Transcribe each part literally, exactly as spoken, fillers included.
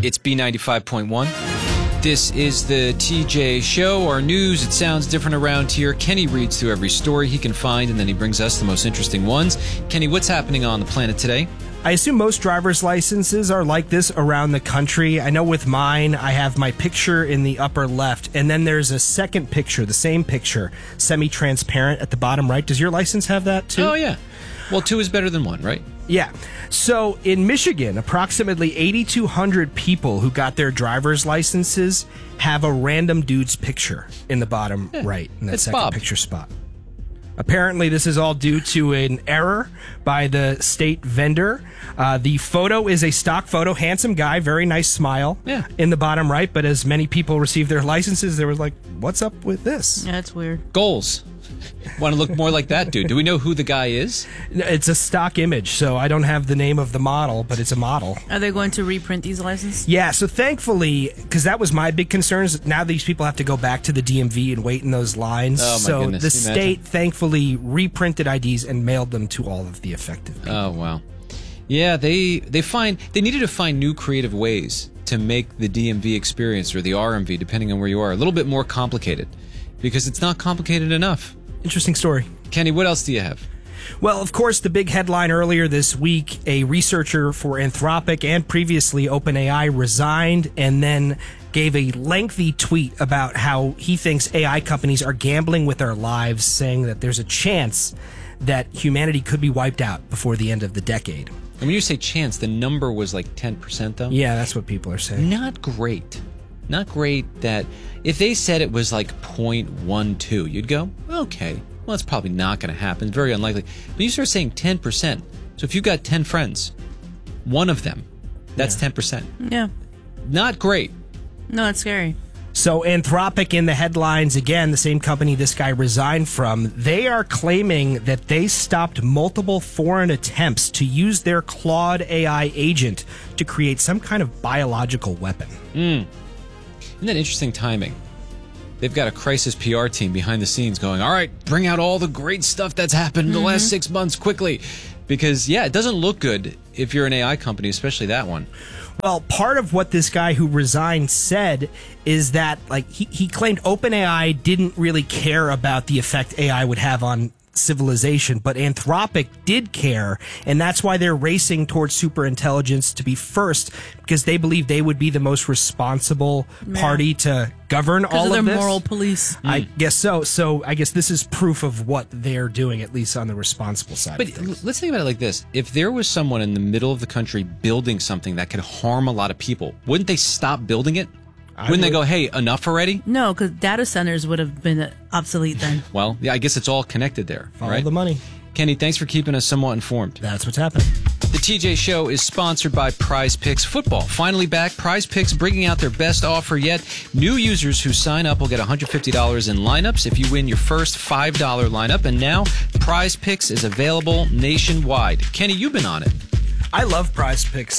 It's B ninety-five point one. This is the T J Show. Our news, it sounds different around here. Kenny reads through every story he can find, and then he brings us the most interesting ones. Kenny, what's happening on the planet today? I assume most driver's licenses are like this around the country. I know with mine, I have my picture in the upper left, and then there's a second picture, the same picture, semi-transparent at the bottom right. Does your license have that too? Oh, yeah. Well, two is better than one, right? Yeah. So in Michigan, approximately eighty-two hundred people who got their driver's licenses have a random dude's picture in the bottom yeah, right in that second Bob. picture spot. Apparently, this is all due to an error by the state vendor. Uh, the photo is a stock photo. Handsome guy, very nice smile yeah. in the bottom right. But as many people received their licenses, they were like, what's up with this? Yeah, it's weird. Goals. Want to look more like that dude. Do we know who the guy is? It's a stock image, so I don't have the name of the model, but it's a model. Are they going to reprint these licenses? Yeah, so thankfully, because that was my big concerns, now these people have to go back to the D M V and wait in those lines. Oh, my so goodness. the Can you state imagine? thankfully reprinted I Ds and mailed them to all of the affected people. Oh, wow. Yeah, they they find they needed to find new creative ways to make the D M V experience, or the R M V, depending on where you are, a little bit more complicated, because it's not complicated enough. Interesting story. Kenny, what else do you have? Well, of course, the big headline earlier this week, a researcher for Anthropic and previously OpenAI resigned and then gave a lengthy tweet about how he thinks A I companies are gambling with our lives, saying that there's a chance that humanity could be wiped out before the end of the decade. And when you say chance, the number was like ten percent, though? Yeah, that's what people are saying. Not great. Not great that if they said it was like zero point one two, you'd go, okay, well, it's probably not going to happen. Very unlikely. But you start saying ten percent. So if you've got ten friends, one of them, that's Yeah. ten percent. Yeah. Not great. No, it's scary. So Anthropic in the headlines again, the same company this guy resigned from, they are claiming that they stopped multiple foreign attempts to use their Claude A I agent to create some kind of biological weapon. Mm. Isn't that interesting timing? They've got a crisis P R team behind the scenes going, all right, bring out all the great stuff that's happened in the mm-hmm. last six months quickly. Because, yeah, it doesn't look good if you're an A I company, especially that one. Well, part of what this guy who resigned said is that, like, he, he claimed OpenAI didn't really care about the effect A I would have on civilization, but Anthropic did care, and that's why they're racing towards superintelligence to be first, because they believe they would be the most responsible yeah. party to govern all of of their this. moral police. I mm. guess so. So I guess this is proof of what they're doing, at least on the responsible side but of things. Let's think about it like this. If there was someone in the middle of the country building something that could harm a lot of people, wouldn't they stop building it? I Wouldn't would, they go, hey, enough already? No, because data centers would have been obsolete then. Well, yeah, I guess it's all connected there. Follow right? the money. Kenny, thanks for keeping us somewhat informed. That's what's happening. The T J Show is sponsored by Prize Picks Football. Finally back, Prize Picks bringing out their best offer yet. New users who sign up will get one hundred fifty dollars in lineups if you win your first five dollar lineup. And now, Prize Picks is available nationwide. Kenny, you've been on it. I love Prize Picks.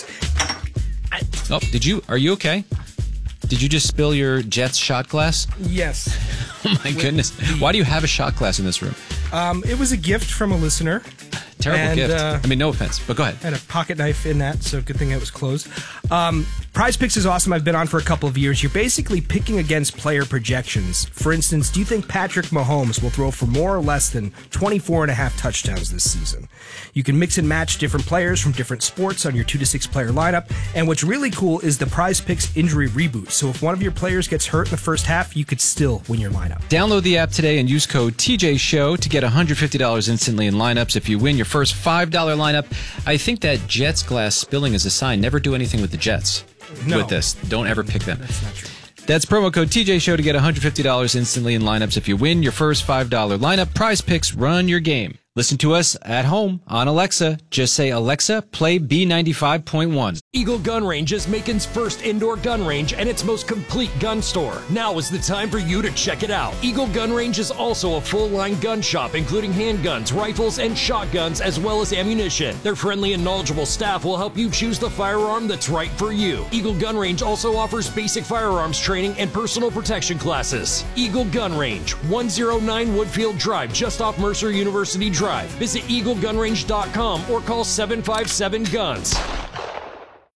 I, oh, did you? Are you okay? Did you just spill your Jets shot glass? Yes. Oh, my goodness. Why do you have a shot glass in this room? Um, it was a gift from a listener. Terrible and, gift. Uh, I mean, no offense, but go ahead. I had a pocket knife in that, so good thing it was closed. Um, Prize Picks is awesome. I've been on for a couple of years. You're basically picking against player projections. For instance, do you think Patrick Mahomes will throw for more or less than twenty-four and a half touchdowns this season? You can mix and match different players from different sports on your two to six player lineup. And what's really cool is the Prize Picks injury reboot. So if one of your players gets hurt in the first half, you could still win your lineup. Download the app today and use code T J Show to get one hundred fifty dollars instantly in lineups if you win your first five dollar lineup. I think that Jets glass spilling is a sign. Never do anything with the Jets. No. With this. Don't ever pick them. That's not true. That's promo code T J Show to get one hundred fifty dollars instantly in lineups if you win your first five dollar lineup. Prize Picks, run your game. Listen to us at home on Alexa. Just say, Alexa, play B ninety-five point one. Eagle Gun Range is Macon's first indoor gun range and its most complete gun store. Now is the time for you to check it out. Eagle Gun Range is also a full-line gun shop, including handguns, rifles, and shotguns, as well as ammunition. Their friendly and knowledgeable staff will help you choose the firearm that's right for you. Eagle Gun Range also offers basic firearms training and personal protection classes. Eagle Gun Range, one oh nine Woodfield Drive, just off Mercer University Drive. Visit eagle gun range dot com or call seven five seven guns. Hi,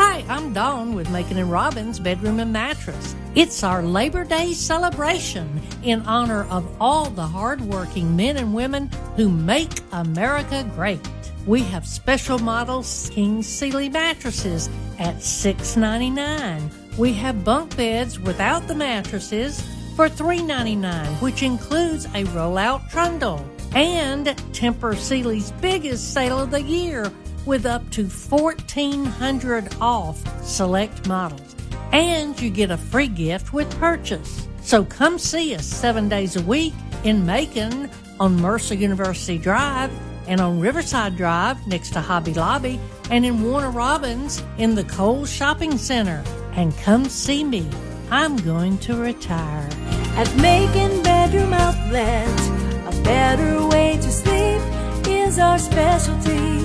Hi, I'm Dawn with Macon and Robbins Bedroom and Mattress. It's our Labor Day celebration in honor of all the hardworking men and women who make America great. We have special models King Sealy mattresses at six ninety-nine. We have bunk beds without the mattresses for three ninety-nine, which includes a roll-out trundle. And Tempur Sealy's biggest sale of the year with up to fourteen hundred dollars off select models. And you get a free gift with purchase. So come see us seven days a week in Macon on Mercer University Drive and on Riverside Drive next to Hobby Lobby and in Warner Robins in the Kohl's Shopping Center. And come see me. I'm going to retire. At Macon Bedroom Outlet, a better way to sleep is our specialty.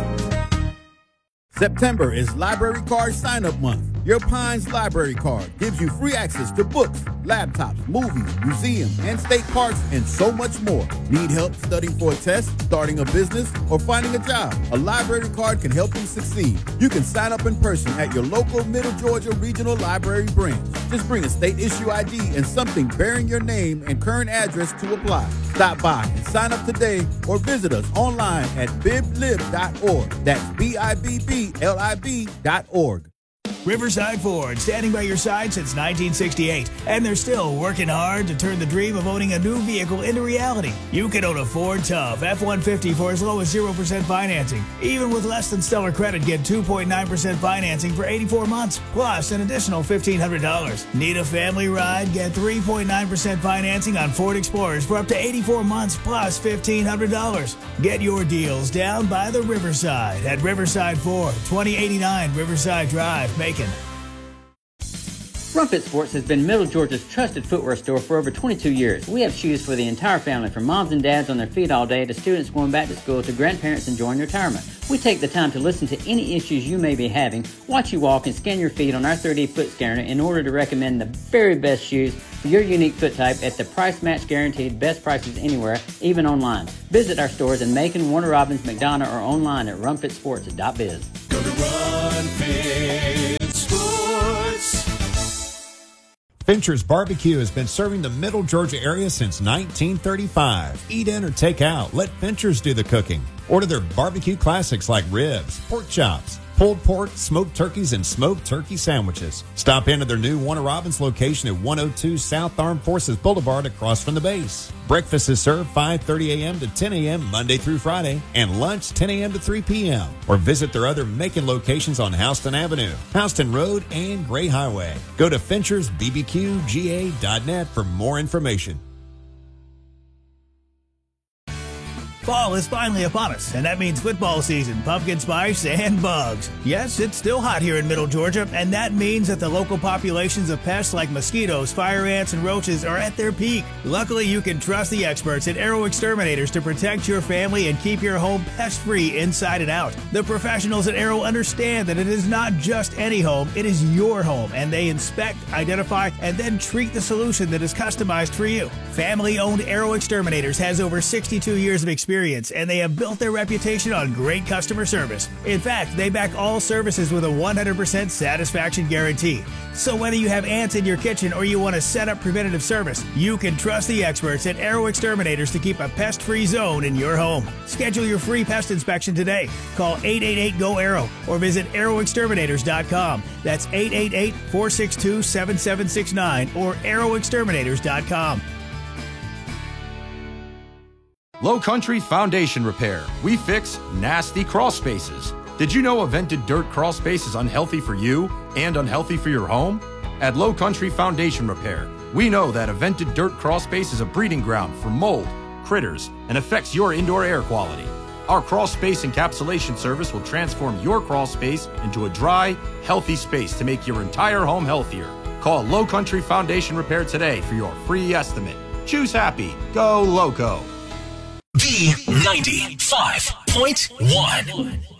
September is Library Card Sign-Up Month. Your Pines Library Card gives you free access to books, laptops, movies, museums, and state parks, and so much more. Need help studying for a test, starting a business, or finding a job? A library card can help you succeed. You can sign up in person at your local Middle Georgia Regional Library branch. Just bring a state issue I D and something bearing your name and current address to apply. Stop by and sign up today or visit us online at biblib dot org. That's B I B B L I B dot org. Riverside Ford, standing by your side since nineteen sixty-eight, and they're still working hard to turn the dream of owning a new vehicle into reality. You can own a Ford Tough F one fifty for as low as zero percent financing. Even with less than stellar credit, get two point nine percent financing for eighty-four months, plus an additional fifteen hundred dollars. Need a family ride? Get three point nine percent financing on Ford Explorers for up to eighty-four months, plus fifteen hundred dollars. Get your deals down by the Riverside at Riverside Ford, twenty eighty-nine Riverside Drive, Macon. Rumpet Sports has been Middle Georgia's trusted footwear store for over twenty-two years. We have shoes for the entire family, from moms and dads on their feet all day to students going back to school to grandparents enjoying retirement. We take the time to listen to any issues you may be having, watch you walk, and scan your feet on our three D foot scanner in order to recommend the very best shoes for your unique foot type at the price match guaranteed best prices anywhere, even online. Visit our stores in Macon, Warner Robins, McDonough, or online at rumpet sports dot biz. Go to Rumpet Sports. Fincher's Barbecue has been serving the Middle Georgia area since nineteen thirty-five. Eat in or take out. Let Fincher's do the cooking. Order their barbecue classics like ribs, pork chops, pulled pork, smoked turkeys, and smoked turkey sandwiches. Stop into their new Warner Robins location at one oh two South Armed Forces Boulevard across from the base. Breakfast is served five thirty a.m. to ten a.m. Monday through Friday, and lunch ten a.m. to three p.m. Or visit their other Macon locations on Houston Avenue, Houston Road, and Gray Highway. Go to Finchers B B Q G A dot net for more information. Fall is finally upon us, and that means football season, pumpkin spice, and bugs. Yes, it's still hot here in Middle Georgia, and that means that the local populations of pests like mosquitoes, fire ants, and roaches are at their peak. Luckily, you can trust the experts at Arrow Exterminators to protect your family and keep your home pest-free inside and out. The professionals at Arrow understand that it is not just any home, it is your home, and they inspect, identify, and then treat the solution that is customized for you. Family-owned Arrow Exterminators has over sixty-two years of experience, and they have built their reputation on great customer service. In fact, they back all services with a one hundred percent satisfaction guarantee. So whether you have ants in your kitchen or you want to set up preventative service, you can trust the experts at Arrow Exterminators to keep a pest-free zone in your home. Schedule your free pest inspection today. Call eight eight eight, G O, ARROW or visit arrow exterminators dot com. That's eight eight eight, four six two, seven seven six nine or arrow exterminators dot com. Low Country Foundation Repair. We fix nasty crawl spaces. Did you know a vented dirt crawl space is unhealthy for you and unhealthy for your home? At Low Country Foundation Repair, we know that a vented dirt crawl space is a breeding ground for mold, critters, and affects your indoor air quality. Our crawl space encapsulation service will transform your crawl space into a dry, healthy space to make your entire home healthier. Call Low Country Foundation Repair today for your free estimate. Choose happy. Go Loco. B ninety-five point one.